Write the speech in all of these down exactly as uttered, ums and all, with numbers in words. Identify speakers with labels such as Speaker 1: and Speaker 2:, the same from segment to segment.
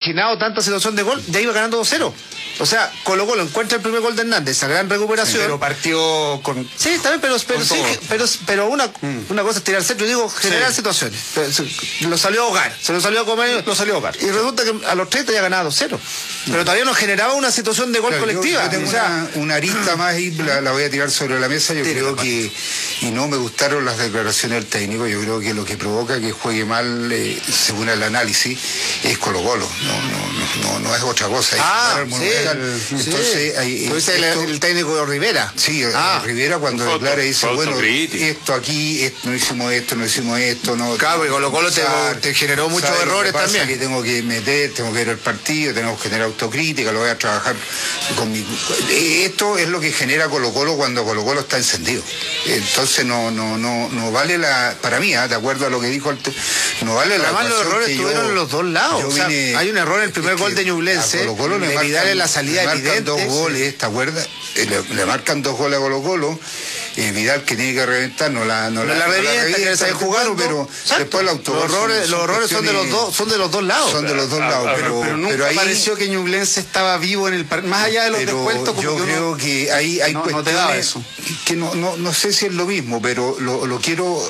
Speaker 1: originado tanta situación de gol, ya iba ganando dos cero. O sea, Colo Colo encuentra el primer gol de Hernández, esa gran recuperación.
Speaker 2: Sí, pero partió con...
Speaker 1: Sí, también, pero, pero, sí, pero, pero una, mm. una cosa es tirar centro, yo digo, generar sí. situaciones. Pero, lo salió a ahogar, se lo salió a comer.
Speaker 2: Lo salió a ahogar.
Speaker 1: Y resulta que a los treinta ya ganaba dos cero. Mm. Pero todavía no generaba una situación de gol claro, colectiva.
Speaker 3: Yo, yo tengo o sea, una, una arista más y la, la voy a tirar sobre la mesa. Yo creo que, y no me gustaron las declaraciones del técnico, yo creo que lo que provoca que juegue mal, eh, según el análisis, es Colo Colo. No, no, no, no, no es otra cosa.
Speaker 1: Ah, sí.
Speaker 3: Entonces, hay,
Speaker 1: esto, el, el técnico de Rivera.
Speaker 3: Sí, ah. Rivera cuando foto, declara dice, bueno, esto aquí, esto, no hicimos esto, no hicimos esto, no.
Speaker 1: Claro, y Colo Colo te, te generó muchos errores también.
Speaker 3: Que tengo que meter, tengo que ver el partido, tengo que tener autocrítica, lo voy a trabajar con mi. Esto es lo que genera Colo Colo cuando Colo Colo está encendido. Entonces no, no, no, no vale la, para mí, ¿eh? De acuerdo a lo que dijo el, no vale la.
Speaker 1: Además los errores estuvieron en los dos lados. O sea, vine, hay un error en el primer gol de Ñublense.
Speaker 3: Colo Colo le marcan, la salida le marcan dos goles, ¿te acuerdas? Le, le marcan dos goles a Colo Colo. Eh, Vidal que tiene que reventar, no la, no
Speaker 1: no la, la revienta, no la revienta, que se jugando, pero exacto. Después el autogol.
Speaker 3: Los errores,
Speaker 1: son, los errores son de los dos, son de los dos lados.
Speaker 3: Son de los dos lados, pero,
Speaker 2: pero nunca
Speaker 3: pero ahí
Speaker 2: pareció que Ñublense estaba vivo en el partido. Más allá de los descuentos,
Speaker 3: yo creo
Speaker 2: uno,
Speaker 3: que ahí hay
Speaker 2: no,
Speaker 3: cuestiones
Speaker 2: no te da eso.
Speaker 3: que no, no, no sé si es lo mismo, pero lo, lo quiero.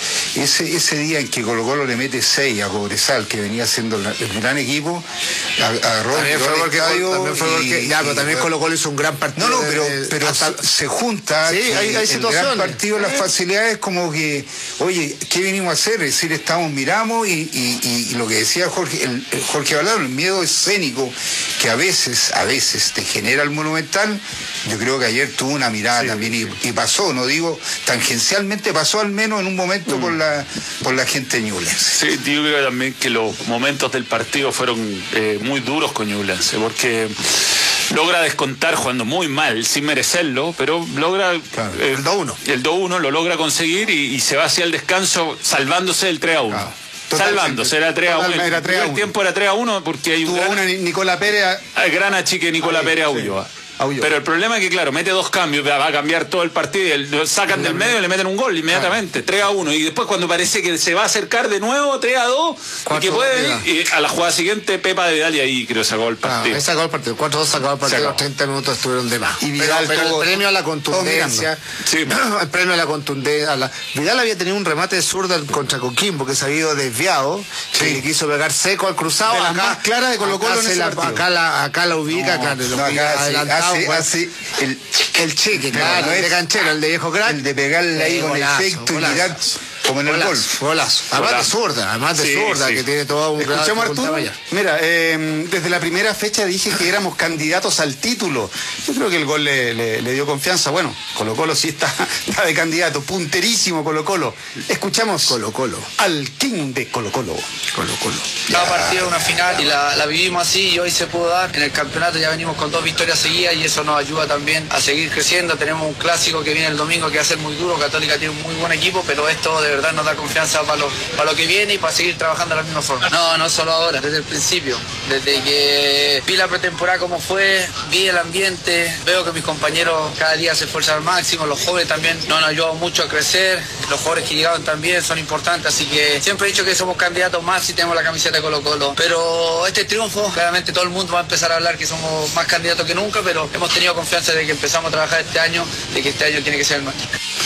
Speaker 3: Ese, ese día en que Colo Colo le mete seis a Cobresal, que venía siendo el, el gran equipo, agarró
Speaker 1: también fue porque, también fue porque,
Speaker 3: y,
Speaker 1: ya, pero
Speaker 3: y,
Speaker 1: también Colo Colo hizo un gran partido.
Speaker 3: No, no, pero,
Speaker 1: de,
Speaker 3: pero
Speaker 1: hasta,
Speaker 3: se junta
Speaker 1: sí, hay, hay
Speaker 3: el
Speaker 1: situaciones.
Speaker 3: gran partido, las facilidades como que, oye, ¿qué vinimos a hacer? Es decir, estamos, miramos y, y, y lo que decía Jorge, el, el Jorge Balado, el miedo escénico que a veces, a veces te genera el Monumental, yo creo que ayer tuvo una mirada sí, también y, y pasó, no digo, tangencialmente pasó al menos en un momento mm. por la por la gente de Ñublense.
Speaker 4: Sí, yo creo también que los momentos del partido fueron eh, muy duros con Ñublense, porque logra descontar jugando muy mal, sin merecerlo, pero logra
Speaker 1: claro, eh, el dos uno.
Speaker 4: El dos uno lo logra conseguir y, y se va hacia el descanso salvándose el tres a uno. Claro. Salvándose, era tres a uno.
Speaker 2: Era tres a uno.
Speaker 4: El tiempo era tres a uno porque hay un
Speaker 2: tuvo
Speaker 4: gran,
Speaker 2: una Nicola Pérez.
Speaker 4: A, gran achique Nicola ahí, Pérez a Ulloa. Sí. Pero el problema es que, claro, mete dos cambios, va a cambiar todo el partido, lo sacan del medio y le meten un gol inmediatamente, tres a uno, y después cuando parece que se va a acercar de nuevo, tres a dos, y que puede venir, y a la jugada siguiente, Pepa de Vidal, y ahí creo que sacó el partido.
Speaker 1: Ah, sacó el partido, cuatro dos sacó el partido, los treinta minutos estuvieron de más. Y Vidal pero, pero el premio a la contundencia, sí. el premio a la contundencia, a la... Vidal había tenido un remate de zurda contra Coquimbo, que se había ido desviado, sí. y quiso pegar seco al cruzado,
Speaker 2: de
Speaker 1: acá,
Speaker 2: más clara de Colo Colo en ese
Speaker 1: la,
Speaker 2: partido.
Speaker 1: acá, la, acá la ubica, no, acá,
Speaker 3: no,
Speaker 1: lo ubica
Speaker 3: acá
Speaker 1: adelantado,
Speaker 3: hace,
Speaker 1: pues,
Speaker 3: hace el,
Speaker 1: el cheque, claro,
Speaker 3: no,
Speaker 1: el
Speaker 3: no
Speaker 1: de canchero, el de viejo crack,
Speaker 3: el de pegarle ahí con
Speaker 1: golazo,
Speaker 3: efecto
Speaker 1: golazo.
Speaker 3: y mirar como en el
Speaker 1: golazo,
Speaker 3: golf.
Speaker 1: Golazo. Además de zurda, además de
Speaker 4: sí,
Speaker 1: zurda,
Speaker 4: sí.
Speaker 1: que tiene todo un
Speaker 2: Escuchamos, Arturo. Mira, eh, desde la primera fecha dije que éramos candidatos al título. Yo creo que el gol le, le, le dio confianza. Bueno, Colo Colo sí está, está de candidato, punterísimo Colo Colo. Escuchamos
Speaker 1: Colo Colo
Speaker 2: al King de Colo Colo.
Speaker 1: Colo Colo.
Speaker 5: Cada partido una final y la, la vivimos así y hoy se pudo dar. En el campeonato ya venimos con dos victorias seguidas y eso nos ayuda también a seguir creciendo. Tenemos un clásico que viene el domingo que va a ser muy duro. Católica tiene un muy buen equipo, pero esto de verdad nos da confianza para lo, para lo que viene y para seguir trabajando de la misma forma. No, no solo ahora, desde el principio. Desde que vi la pretemporada como fue, vi el ambiente, veo que mis compañeros cada día se esfuerzan al máximo, los jóvenes también nos han ayudado mucho a crecer, los jóvenes que llegaron también son importantes, así que siempre he dicho que somos candidatos más si tenemos la camiseta de Colo Colo. Pero este triunfo, claramente todo el mundo va a empezar a hablar que somos más candidatos que nunca, pero hemos tenido confianza de que empezamos a trabajar este año, de que este año tiene que ser el nuestro.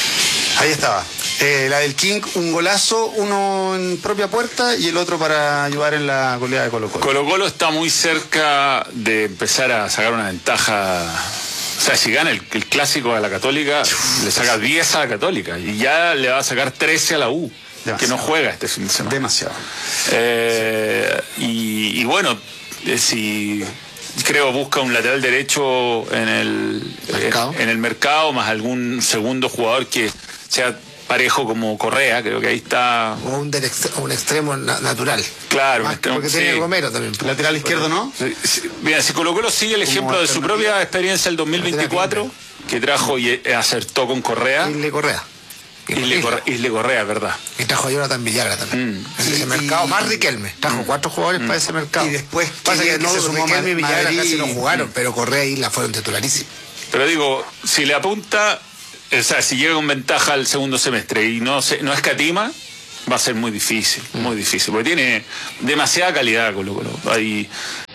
Speaker 2: Ahí estaba. Eh, la del King, un golazo, uno en propia puerta y el otro para ayudar en la goleada de Colo Colo.
Speaker 4: Colo Colo está muy cerca de empezar a sacar una ventaja. O sea, si gana el, el clásico a la Católica, Uf, le saca diez a la Católica y ya le va a sacar trece a la U, demasiado, que no juega este fin de semana.
Speaker 2: Demasiado.
Speaker 4: Eh, sí. y, y bueno, eh, si... creo busca un lateral derecho en el
Speaker 1: mercado,
Speaker 4: en, en el mercado más algún segundo jugador que sea parejo como Correa, creo que ahí está.
Speaker 1: O un, del ext un extremo na natural.
Speaker 4: Claro,
Speaker 1: más,
Speaker 4: un extremo,
Speaker 1: porque
Speaker 4: sí.
Speaker 1: tiene Romero también.
Speaker 2: Lateral izquierdo, ¿no?
Speaker 4: Sí, sí. Mira, si Colo Colo sigue el ejemplo de su propia experiencia el dos mil veinticuatro, que trajo y acertó con Correa.
Speaker 1: Isle Correa.
Speaker 4: Isle Correa, Isle Correa, verdad.
Speaker 1: Y trajo a Jonathan Villagra también. Mm. En ese
Speaker 3: y,
Speaker 1: mercado,
Speaker 3: y,
Speaker 1: más Riquelme. Trajo mm. cuatro jugadores mm. para ese mercado.
Speaker 3: Y después
Speaker 1: pasa que, que no,
Speaker 3: se sumó
Speaker 1: Riquelme y Villagra
Speaker 3: Madrid,
Speaker 1: casi no jugaron,
Speaker 4: mm.
Speaker 1: pero Correa y Isla fueron titularísimos.
Speaker 4: Pero digo, si le apunta, o sea, si llega con ventaja al segundo semestre y no se, no escatima, va a ser muy difícil, muy difícil, porque tiene demasiada calidad Colo Colo. Hay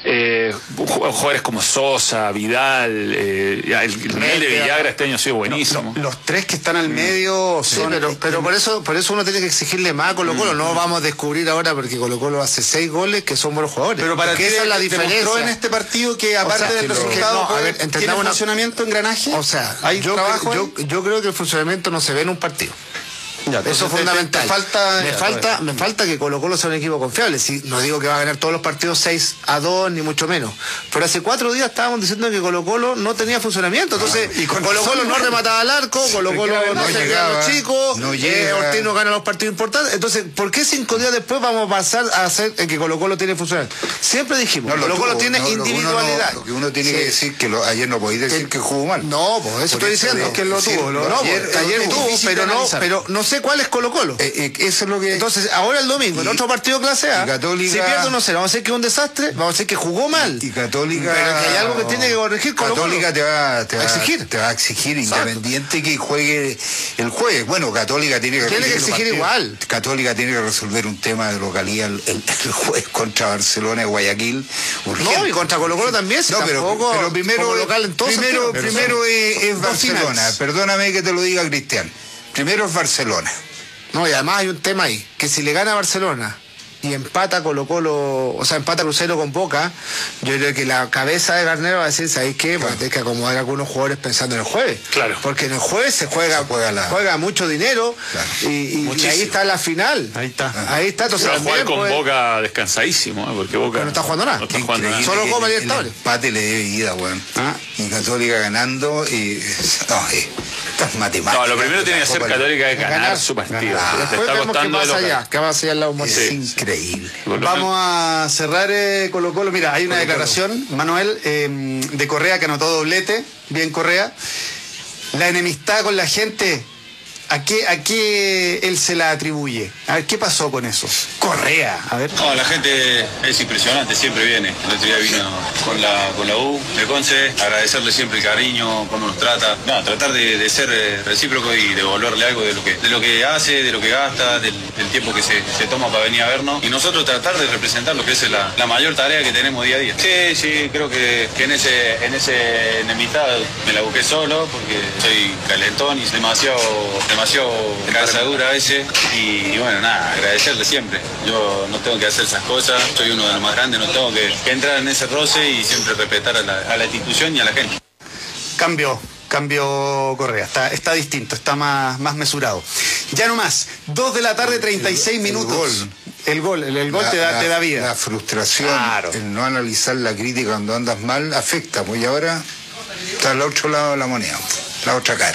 Speaker 4: Eh, jugadores como Sosa, Vidal, eh, el nivel de Villagra este año ha sido buenísimo.
Speaker 2: Los, los tres que están al medio
Speaker 1: sí,
Speaker 2: son...
Speaker 1: pero, pero por eso por eso uno tiene que exigirle más a Colo Colo. Mm. No vamos a descubrir ahora porque Colo Colo hace seis goles que son buenos jugadores.
Speaker 2: Pero para
Speaker 1: que esa es la diferencia.
Speaker 2: Demostró en este partido que aparte o sea, del que resultado, no, a ver, ¿tiene una... funcionamiento, engranaje?
Speaker 1: O sea,
Speaker 2: ¿hay
Speaker 1: yo,
Speaker 2: trabajo
Speaker 1: yo, yo creo que el funcionamiento no se ve en un partido. Ya, eso es fundamental.
Speaker 2: Te, te falta,
Speaker 1: me,
Speaker 2: ya,
Speaker 1: falta, me falta que Colo Colo sea un equipo confiable. Si, no digo que va a ganar todos los partidos seis a dos, ni mucho menos. Pero hace cuatro días estábamos diciendo que Colo Colo no tenía funcionamiento. Entonces, ah, y Colo Colo no remataba al arco, Colo Colo no, no se quedaban los chicos, no eh, Ortiz no gana los partidos importantes. Entonces, ¿por qué cinco días después vamos a pasar a hacer que Colo Colo tiene funcionamiento? Siempre dijimos, no, Colo Colo tiene no, individualidad.
Speaker 3: Lo que uno tiene sí. que decir que lo, ayer no podéis decir que jugó mal.
Speaker 1: No, pues eso estoy diciendo. Es que lo tuvo. No, ayer tuvo, pero no, pero no sé cuál es Colo Colo.
Speaker 3: Eh, eh, eso es lo que...
Speaker 1: Entonces, ahora el domingo, y, en otro partido clase A,
Speaker 3: Católica,
Speaker 1: si pierde uno cero, vamos a decir que es un desastre, vamos a decir que jugó mal.
Speaker 3: Y Católica...
Speaker 1: Pero que hay algo que tiene que corregir con
Speaker 3: Católica te va, te va
Speaker 1: a exigir.
Speaker 3: Te va a exigir, exacto, independiente que juegue el jueves. Bueno, Católica tiene que...
Speaker 1: Tiene que exigir igual.
Speaker 3: Católica tiene que resolver un tema de localidad el, el, el jueves contra Barcelona y Guayaquil.
Speaker 1: Urgente. No, y contra Colo Colo también, si no, pero, tampoco,
Speaker 3: pero primero,
Speaker 1: local en todo
Speaker 3: primero,
Speaker 1: sentido,
Speaker 3: primero es, es Barcelona. Finales. Perdóname que te lo diga, Cristian. Primero es Barcelona.
Speaker 1: No, y además hay un tema ahí, que si le gana a Barcelona y empata Colo Colo, o sea, empata Cruzeiro con Boca, yo creo que la cabeza de Garnero va a decir, ¿sabéis qué? Claro. Pues hay que acomodar a algunos jugadores pensando en el jueves.
Speaker 4: Claro.
Speaker 1: Porque en el jueves se juega, se juega, la... juega mucho dinero, claro, y, y, y ahí está la final.
Speaker 2: Ahí está.
Speaker 1: Ajá. Ahí está. Entonces,
Speaker 4: va a jugar con puede... Boca descansadísimo, ¿eh? Porque Boca
Speaker 1: pero no está jugando nada.
Speaker 4: No está jugando nada.
Speaker 1: Solo Copa Libertadores.
Speaker 3: El empate le debe vida, weón. ¿Ah? Y Católica ganando y... No, eh, estas matemáticas.
Speaker 4: No, lo primero tiene que hacer Católica es ganar, ganar su partido.
Speaker 1: Ah, después está vemos qué pasa allá, qué pasa allá al lado.
Speaker 3: Es sí. increíble.
Speaker 2: Vamos a cerrar eh, Colo Colo. Mira, hay una Colo -Colo. declaración, Manuel, eh, de Correa que anotó doblete. Bien, Correa. La enemistad con la gente, ¿a qué, a qué él se la atribuye? A ver, ¿qué pasó con eso? Correa, a ver.
Speaker 6: No, la gente es impresionante, siempre viene. El otro día vino con la, con la U de Conce, agradecerle siempre el cariño, cómo nos trata. No, tratar de, de ser recíproco y devolverle algo de lo que, de lo que hace, de lo que gasta, del, del tiempo que se, se toma para venir a vernos. Y nosotros tratar de representar lo que es la, la mayor tarea que tenemos día a día. Sí, sí, creo que, que en ese en ese enemistad me la busqué solo porque soy calentón y demasiado, demasiado cabeza dura a veces. Y, y bueno, nada, agradecerle siempre. Yo no tengo que hacer esas cosas, soy uno de los más grandes, no tengo que, que entrar en ese roce y siempre respetar a la, a la institución y a la gente.
Speaker 2: Cambió, cambió Correa, está, está distinto, está más, más mesurado. Ya no más, dos de la tarde, treinta y seis minutos. El gol, el, el gol
Speaker 3: la,
Speaker 2: te, da,
Speaker 3: la,
Speaker 2: te da vida.
Speaker 3: La frustración,
Speaker 2: claro,
Speaker 3: el no analizar la crítica cuando andas mal, afecta, pues y ahora está al otro lado de la moneda, la otra cara.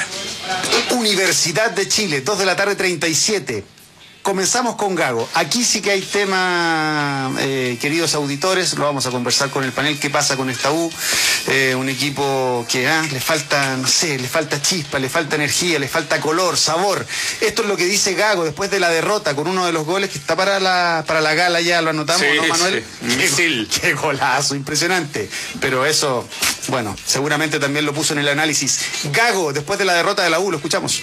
Speaker 2: Universidad de Chile, dos de la tarde, treinta y siete. Comenzamos con Gago. Aquí sí que hay tema, eh, queridos auditores, lo vamos a conversar con el panel, qué pasa con esta U, eh, un equipo que ah, le falta, no sé, le falta chispa, le falta energía, le falta color, sabor. Esto es lo que dice Gago después de la derrota con uno de los goles que está para la, para la gala, ya lo anotamos, sí, ¿no, Manuel?
Speaker 4: Sí.
Speaker 2: Qué, qué golazo, impresionante. Pero eso, bueno, seguramente también lo puso en el análisis. Gago, después de la derrota de la U, lo escuchamos.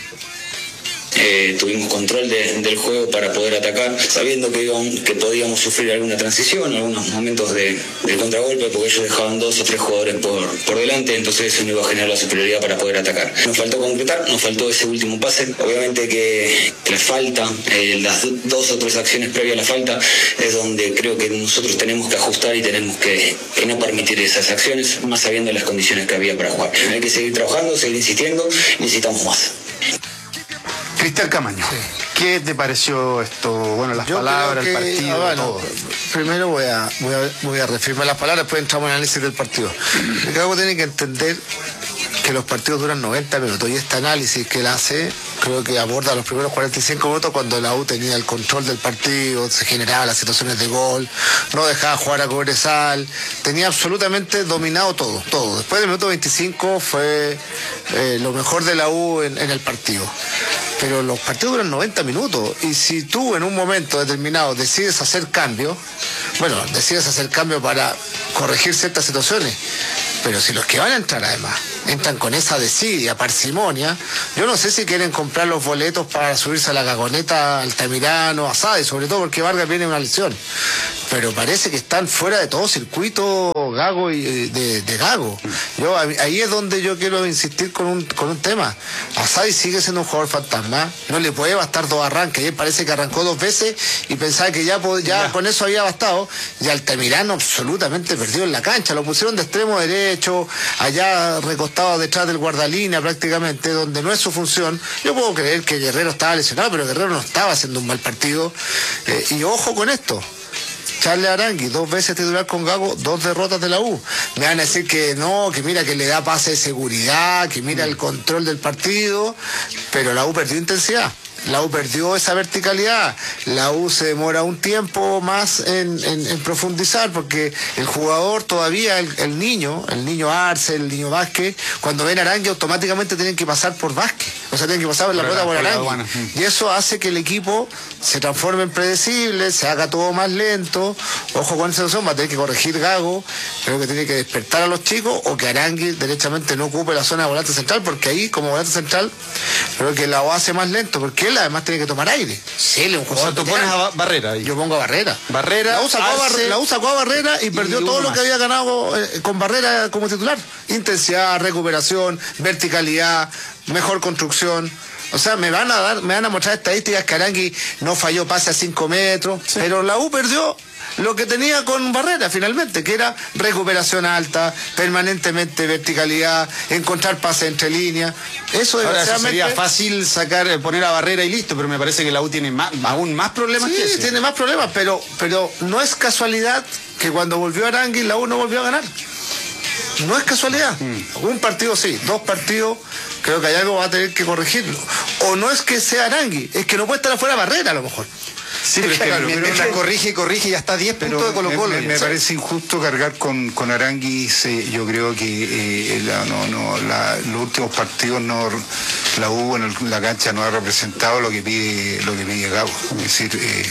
Speaker 7: Eh, tuvimos control de, del juego para poder atacar, sabiendo que, íbamos, que podíamos sufrir alguna transición, algunos momentos de, de contragolpe, porque ellos dejaban dos o tres jugadores por, por delante, entonces eso no iba a generar la superioridad para poder atacar. Nos faltó concretar, nos faltó ese último pase. Obviamente que, que la falta, eh, las dos o tres acciones previas a la falta, es donde creo que nosotros tenemos que ajustar y tenemos que, que no permitir esas acciones, más sabiendo las condiciones que había para jugar. Hay que seguir trabajando, seguir insistiendo, necesitamos más.
Speaker 2: Cristian Camaño, sí. ¿Qué te pareció esto? Bueno, las Yo palabras, que, el partido, ah, bueno, todo.
Speaker 1: Primero voy a, voy, a, voy a reafirmar las palabras, después entramos en el análisis del partido. El Gago tiene que entender que los partidos duran noventa minutos y este análisis que él hace creo que aborda los primeros cuarenta y cinco minutos cuando la U tenía el control del partido, se generaban las situaciones de gol, no dejaba jugar a Cobresal, tenía absolutamente dominado todo, todo. Después del minuto veinticinco fue eh, lo mejor de la U en, en el partido. Pero los partidos duran noventa minutos y si tú en un momento determinado decides hacer cambio, bueno, decides hacer cambio para corregir ciertas situaciones, pero si los que van a entrar además entran con esa desidia, parsimonia, yo no sé si quieren comprar los boletos para subirse a la Gagoneta, Altamirano, a Sade, sobre todo porque Vargas viene una lesión, pero parece que están fuera de todo circuito Gago y de, de Gago. Yo ahí es donde yo quiero insistir con un con un tema. Asadi sigue siendo un jugador fantasma, no le puede bastar dos arranques. Él parece que arrancó dos veces y pensaba que ya, ya con eso había bastado. Y Altamirano absolutamente perdido en la cancha, lo pusieron de extremo derecho, allá recostado detrás del guardalínea prácticamente, donde no es su función. Yo puedo creer que Guerrero estaba lesionado, pero Guerrero no estaba haciendo un mal partido. Eh, y ojo con esto. Charles Arangui, dos veces titular con Gago, dos derrotas de la U. Me van a decir que no, que mira que le da pase de seguridad, que mira el control del partido, pero la U perdió intensidad. La U perdió esa verticalidad, la U se demora un tiempo más en, en, en profundizar, porque el jugador todavía, el, el niño, el niño Arce, el niño Vázquez, cuando ven a Arangui automáticamente tienen que pasar por Vázquez, o sea, tienen que pasar por la pelota por Arangui, y eso hace que el equipo se transforme en predecible, se haga todo más lento. Ojo con esa situación, va a tener que corregir Gago, creo que tiene que despertar a los chicos, o que Arangui derechamente no ocupe la zona de volante central, porque ahí como volante central creo que la U hace más lento, porque él además tiene que tomar aire. Sí, le un
Speaker 2: o sea, tú pones a Barrera.
Speaker 1: Yo pongo a Barrera.
Speaker 2: Barrera.
Speaker 1: La U sacó, a, Barre, la U sacó a Barrera y, y perdió todo lo más que había ganado eh, con Barrera como titular. Intensidad, recuperación, verticalidad, mejor construcción. O sea, me van a dar, me van a mostrar estadísticas que Arangui no falló pase a cinco metros, sí, pero la U perdió lo que tenía con Barrera finalmente, que era recuperación alta, permanentemente verticalidad, encontrar pases entre líneas. Eso,
Speaker 2: ahora, eso sería fácil sacar, poner a Barrera y listo, pero me parece que la U tiene más, aún más problemas
Speaker 1: sí,
Speaker 2: que ese.
Speaker 1: tiene más problemas, pero, pero no es casualidad que cuando volvió Arangui la U no volvió a ganar. No es casualidad. Mm. Un partido sí, dos partidos, creo que hay algo va a tener que corregirlo. O no es que sea Arangui, es que no puede estar afuera Barrera a lo mejor.
Speaker 2: Sí, pero es que claro, mientras pero, corrige, corrige, ya está a diez puntos de Colo-Colo.
Speaker 3: Me, me, me parece injusto cargar con, con Arangui. Se, yo creo que eh, la, no, no, la, los últimos partidos no, la U en el, la cancha no ha representado lo que pide, lo que pide Gago. Es decir, eh,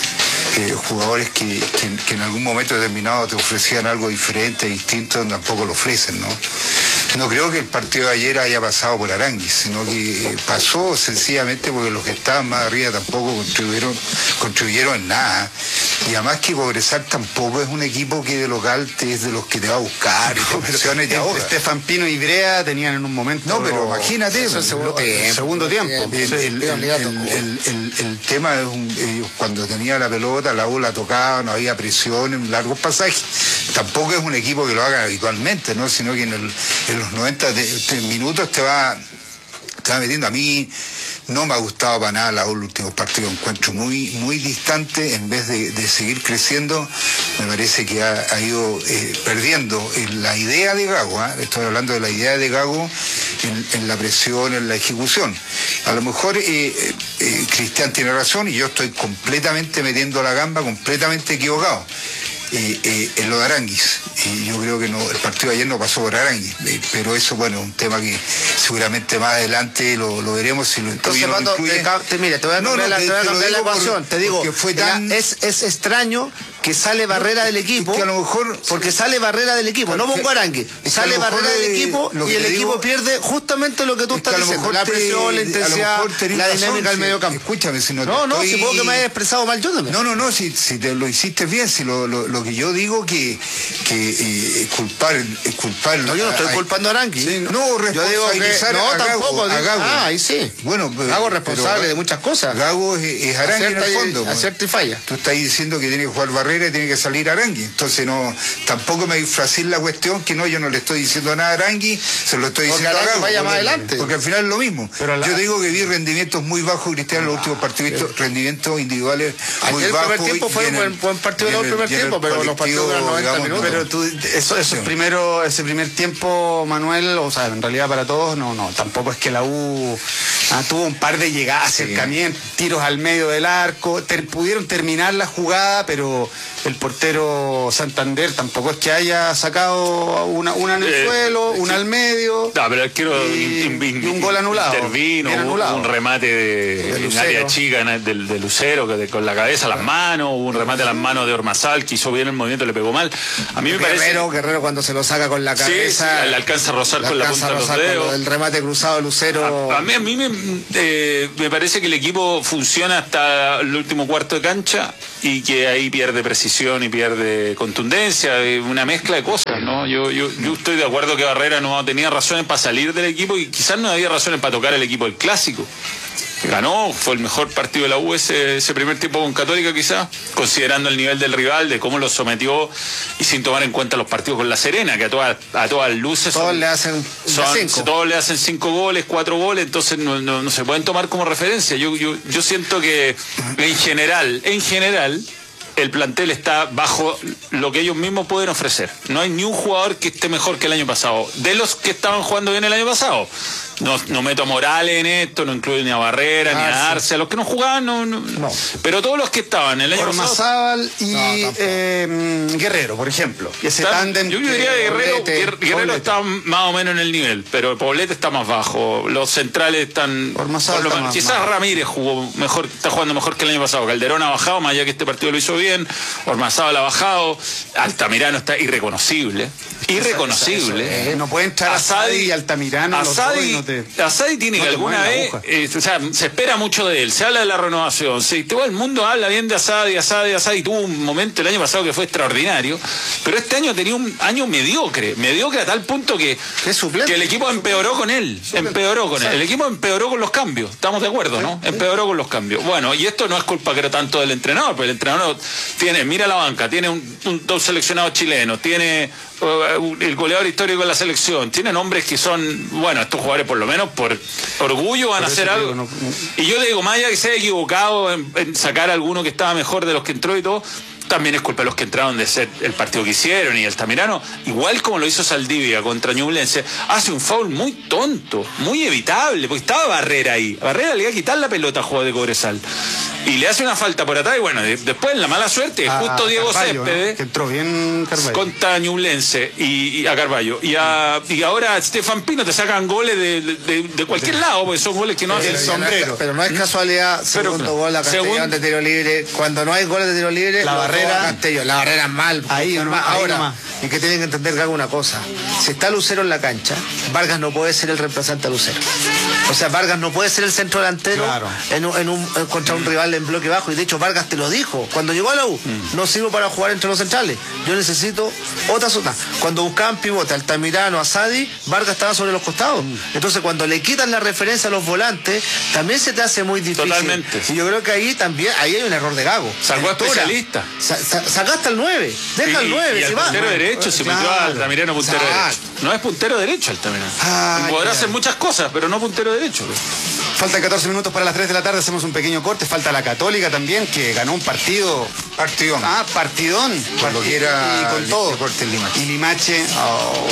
Speaker 3: eh, jugadores que, que, que en algún momento determinado te ofrecían algo diferente, distinto, tampoco lo ofrecen, ¿no? No creo que el partido de ayer haya pasado por Arangui, sino que pasó sencillamente porque los que estaban más arriba tampoco contribuyeron, contribuyeron en nada. Y además que Cobresal tampoco es un equipo que de local te, es de los que te va a buscar y te presiones y te ahoga.
Speaker 2: Estefan Pino y Brea tenían en un momento...
Speaker 3: No, pero imagínate,
Speaker 2: el segundo tiempo. El segundo tiempo.
Speaker 3: El, el, el, el, el, el tema es un, eh, cuando tenía la pelota, la U la tocaba, no había presión en largos pasajes. Tampoco es un equipo que lo haga habitualmente, ¿no? Sino que en, el, en los noventa de, de minutos te va, te va metiendo. A mí no me ha gustado para nada la U, los últimos partidos, encuentro muy muy distante, en vez de, de seguir creciendo, me parece que ha, ha ido eh, perdiendo la idea de Gago, ¿eh? Estoy hablando de la idea de Gago en, en la presión, en la ejecución. A lo mejor eh, eh, Cristian tiene razón y yo estoy completamente metiendo la gamba, completamente equivocado. Eh, eh, en lo de Aranguis, y yo creo que no, el partido de ayer no pasó por Aranguis, eh, pero eso, bueno, es un tema que seguramente más adelante lo, lo veremos si lo incluye.
Speaker 1: Entonces,
Speaker 3: no lo incluye.
Speaker 1: Te, te, mira, te voy a cambiar, no, no, la, te, te voy a cambiar la ecuación, por, te digo, fue tan... es, es extraño que sale Barrera no, del equipo,
Speaker 3: que a lo mejor
Speaker 1: porque sale Barrera del equipo, no pongo Arangui, sale Barrera del equipo y el equipo pierde justamente lo que tú estás diciendo, la presión, la intensidad, la dinámica del medio campo.
Speaker 3: Escúchame, si no
Speaker 1: No, no, si puedo que me haya expresado mal yo también.
Speaker 3: No, no, no, si, si te lo hiciste bien, si lo, lo, lo que yo digo que, que eh, culpar, eh, culpar.
Speaker 1: No, yo no estoy a, culpando a Arangui.
Speaker 3: Sí, no,
Speaker 1: yo digo que no,
Speaker 3: a
Speaker 1: tampoco.
Speaker 3: Gago, a Gago.
Speaker 1: Ah, ahí sí.
Speaker 3: Bueno,
Speaker 1: Gago responsable pero, de muchas cosas.
Speaker 3: Gago es, es Arangui en el fondo.
Speaker 1: Acierta y falla.
Speaker 3: Tú estás diciendo que tiene que jugar Barrera y tiene que salir Arangui. Entonces no, tampoco me disfracé la cuestión que no, yo no le estoy diciendo nada a Arangui, se lo estoy diciendo a Gago.
Speaker 1: Vaya más adelante.
Speaker 3: Porque al final es lo mismo. La... Yo digo que vi rendimientos muy bajos, Cristian, en los últimos partidos, rendimientos individuales muy
Speaker 1: Ayer
Speaker 3: bajos.
Speaker 1: El primer tiempo fue un buen, buen partido del primer tiempo, pero los partidos duran noventa
Speaker 2: digamos,
Speaker 1: minutos.
Speaker 2: Pero tú, eso, eso sí. primero, ese primer tiempo, Manuel, o sea, en realidad para todos, no, no, tampoco es que la U ah, tuvo un par de llegadas, sí. acercamientos, tiros al medio del arco, ter, pudieron terminar la jugada, pero el portero Santander tampoco es que haya sacado una, una en el eh, suelo, una al medio.
Speaker 4: No, pero quiero
Speaker 2: y, in, in, y un gol anulado.
Speaker 4: Intervino, anulado. Un remate de, de en área chica de, de, de Lucero, que de, con la cabeza, las manos, hubo un remate a las manos de Ormazal, que hizo bien el movimiento, le pegó mal. A mí me
Speaker 1: Guerrero,
Speaker 4: parece.
Speaker 1: Guerrero cuando se lo saca con la cabeza.
Speaker 4: Sí, sí, le alcanza a rozar con la punta de los dedos.
Speaker 1: El remate cruzado de Lucero.
Speaker 4: A, a mí, a mí me, eh, me parece que el equipo funciona hasta el último cuarto de cancha y que ahí pierde precisión y pierde contundencia, una mezcla de cosas. ¿no? Yo, yo, yo estoy de acuerdo que Barrera no tenía razones para salir del equipo y quizás no había razones para tocar el equipo del Clásico. Ganó, fue el mejor partido de la U ese, ese primer tiempo con Católica quizás, considerando el nivel del rival, de cómo lo sometió y sin tomar en cuenta los partidos con La Serena, que a todas, a todas luces
Speaker 1: todos
Speaker 4: son,
Speaker 1: le hacen
Speaker 4: son,
Speaker 1: cinco.
Speaker 4: todos le hacen cinco goles, cuatro goles, entonces no, no, no se pueden tomar como referencia. Yo, yo, yo siento que en general, en general, el plantel está bajo lo que ellos mismos pueden ofrecer. No hay ni un jugador que esté mejor que el año pasado. De los que estaban jugando bien el año pasado. No, no meto a Morales en esto, no incluyo ni a Barrera, ah, ni a Arce, sí. A los que no jugaban, no, no, no. Pero todos los que estaban el año
Speaker 2: Ormazábal
Speaker 4: pasado.
Speaker 2: y no, eh, Guerrero, por ejemplo. Ese tándem.
Speaker 4: Yo diría que Guerrero, Poblete, Guerrero Poblete. Está más o menos en el nivel, pero Poblete está más bajo. Los centrales están.
Speaker 2: Ormazábal está más,
Speaker 4: quizás
Speaker 2: más.
Speaker 4: Ramírez jugó mejor, está jugando mejor que el año pasado. Calderón ha bajado, más allá que este partido lo hizo bien. Ormazábal ha bajado. Altamirano está irreconocible. Irreconocible.
Speaker 2: Eso, eso, eh, no puede entrar Asadi y Altamirano.
Speaker 4: Asadi,
Speaker 2: no te...
Speaker 4: Asadi tiene no que alguna vez, eh, o sea, se espera mucho de él, se habla de la renovación, se, todo el mundo habla bien de Asadi, Asadi, Asadi, tuvo un momento el año pasado que fue extraordinario, pero este año tenía un año mediocre, mediocre a tal punto que, que el equipo empeoró con él, suplente. empeoró con él, el equipo empeoró con los cambios, estamos de acuerdo, ¿no? Empeoró con los cambios. Bueno, y esto no es culpa creo tanto del entrenador, porque el entrenador tiene, mira la banca, tiene un, un, dos seleccionados chilenos, tiene el goleador histórico de la selección, tienen hombres que son, bueno, estos jugadores por lo menos por orgullo van por a hacer algo. Digo, no, no. Y yo le digo, más allá que se haya equivocado en, en sacar a alguno que estaba mejor de los que entró y todo, también es culpa de los que entraron de ser el partido que hicieron y Altamirano, igual como lo hizo Saldivia contra Ñublense, hace un foul muy tonto, muy evitable, porque estaba Barrera ahí. Barrera le iba a quitar la pelota al jugador de Cobresal. Y le hace una falta por atrás y bueno, de, después la mala suerte, a, justo Diego
Speaker 2: Carvalho,
Speaker 4: Céspedes,
Speaker 2: ¿no? Que entró bien Carvalho.
Speaker 4: Contra Ñublense y, y a Carvalho. Y, a, y ahora a Stefan Pino te sacan goles de, de, de cualquier lado, porque son goles que no hacen.
Speaker 1: El sombrero. Pero no es casualidad, segundo pero, gol a Castellón según, de tiro libre. Cuando no hay goles de tiro libre,
Speaker 2: la barrera.
Speaker 1: Castellón, la barrera es mal.
Speaker 2: Ahí, no,
Speaker 1: ahora, y que tienen que entender que haga una cosa. Si está Lucero en la cancha, Vargas no puede ser el reemplazante a Lucero. O sea, Vargas no puede ser el centro delantero claro. en un, en un, contra un rival en bloque bajo. Y de hecho, Vargas te lo dijo. Cuando llegó a la U, mm. no sirvo para jugar entre los centrales. Yo necesito otra zona. Cuando buscaban pivote, Altamirano, Asadi, Vargas estaba sobre los costados. Mm. Entonces, cuando le quitan la referencia a los volantes, también se te hace muy difícil.
Speaker 4: Totalmente.
Speaker 1: Y yo creo que ahí también ahí hay un error de Gago.
Speaker 4: Sacó a especialista.
Speaker 1: Sa sa sacaste al nueve. Deja al nueve.
Speaker 4: Y, y
Speaker 1: si
Speaker 4: el
Speaker 1: va.
Speaker 4: puntero derecho, si claro. metió a Altamirano puntero Exacto. derecho. No es puntero derecho Altamirano. Ah, podrá hacer muchas cosas, pero no puntero derecho.
Speaker 2: Faltan catorce minutos para las tres de la tarde, hacemos un pequeño corte. Falta la Católica también, que ganó un partido.
Speaker 3: Partidón.
Speaker 2: Ah, partidón.
Speaker 3: Por lo que era
Speaker 2: y con todo.
Speaker 3: Deportes Limache.
Speaker 2: Y Limache. Oh,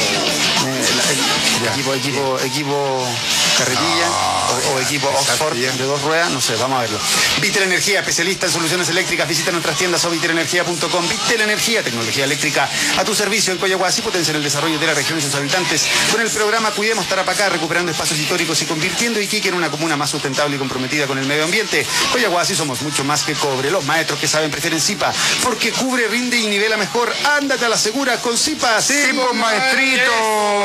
Speaker 2: el, el, el equipo, equipo, equipo Carretilla oh, o, o equipo Oxford de dos ruedas, no sé, vamos a verlo. Vitel Energía, especialista en soluciones eléctricas. Visita nuestras tiendas o vitel energía punto com. Vitel Energía, tecnología eléctrica a tu servicio en Coyahuasi, potencia en el desarrollo de la región y sus habitantes. Con el programa Cuidemos Tarapacá, recuperando espacios históricos y convirtiendo Iquique en una comuna más sustentable y comprometida con el medio ambiente. Coyahuasi somos mucho más que cobre. Los maestros que saben prefieren Zipa, porque cubre, rinde y nivela mejor. Ándate a la segura con Zipa.
Speaker 3: Sí, pues, maestrito.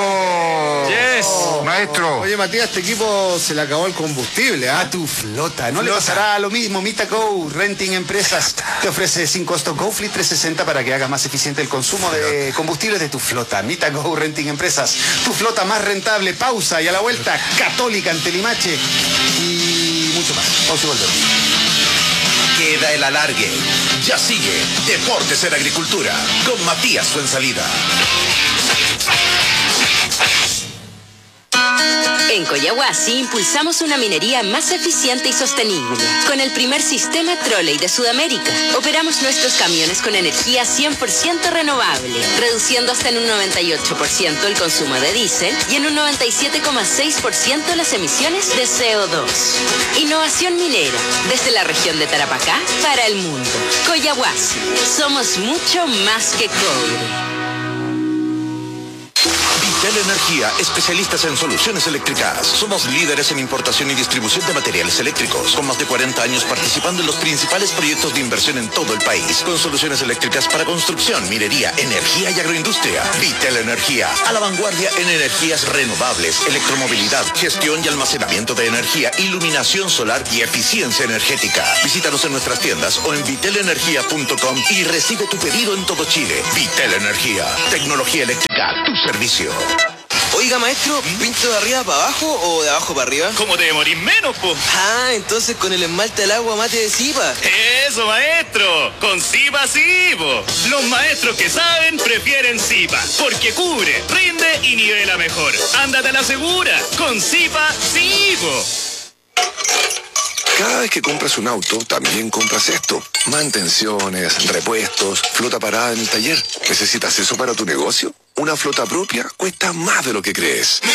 Speaker 4: Yes.
Speaker 3: Oh, maestro.
Speaker 1: Oye, Matías, este equipo se le acabó el combustible, ¿ah?
Speaker 2: A tu flota. No
Speaker 1: flota.
Speaker 2: le pasará lo mismo. Mitago Renting Empresas te ofrece sin costo GoFleet trescientos sesenta para que hagas más eficiente el consumo de combustibles de tu flota. Mitago Renting Empresas, tu flota más rentable. Pausa y a la vuelta, Católica ante Limache y mucho más. Pausa y volvemos.
Speaker 8: Queda el alargue. Ya sigue Deportes en Agricultura con Matías Fuenzalida.
Speaker 9: En Coyahuasi impulsamos una minería más eficiente y sostenible. Con el primer sistema trolley de Sudamérica, operamos nuestros camiones con energía cien por ciento renovable, reduciendo hasta en un noventa y ocho por ciento el consumo de diésel y en un noventa y siete coma seis por ciento las emisiones de C O dos. Innovación minera, desde la región de Tarapacá para el mundo. Coyahuasi, somos mucho más que cobre.
Speaker 8: Vitel Energía, especialistas en soluciones eléctricas. Somos líderes en importación y distribución de materiales eléctricos, con más de cuarenta años participando en los principales proyectos de inversión en todo el país, con soluciones eléctricas para construcción, minería, energía y agroindustria. Vitel Energía, a la vanguardia en energías renovables, electromovilidad, gestión y almacenamiento de energía, iluminación solar y eficiencia energética. Visítanos en nuestras tiendas o en vitel energía punto com y recibe tu pedido en todo Chile. Vitel Energía, tecnología eléctrica a tu servicio.
Speaker 10: Oiga, maestro, ¿pinto de arriba para abajo o de abajo para arriba?
Speaker 11: ¿Cómo te demorís menos, po?
Speaker 10: Ah, entonces con el esmalte al agua mate de Zipa.
Speaker 11: Eso, maestro, con Zipa sí, po. Los maestros que saben prefieren Zipa, porque cubre, rinde y nivela mejor. Ándate a la segura, con Zipa sí, po.
Speaker 12: Cada vez que compras un auto, también compras esto. Mantenciones, repuestos, flota parada en el taller. ¿Necesitas eso para tu negocio? Una flota propia cuesta más de lo que crees.